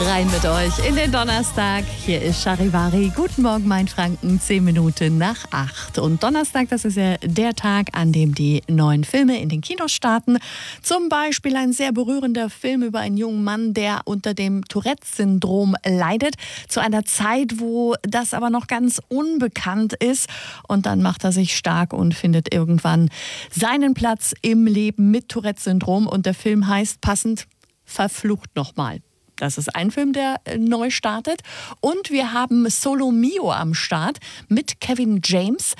Rein mit euch in den Donnerstag. Hier ist Charivari. Guten Morgen, mein Franken, 10 Minuten nach 8. Und Donnerstag, das ist ja der Tag, an dem die neuen Filme in den Kinos starten. Zum Beispiel ein sehr berührender Film über einen jungen Mann, der unter dem Tourette-Syndrom leidet. Zu einer Zeit, wo das aber noch ganz unbekannt ist. Und dann macht er sich stark und findet irgendwann seinen Platz im Leben mit Tourette-Syndrom. Und der Film heißt passend Verflucht nochmal. Das ist ein Film, der neu startet. Und wir haben Solo Mio am Start mit Kevin James.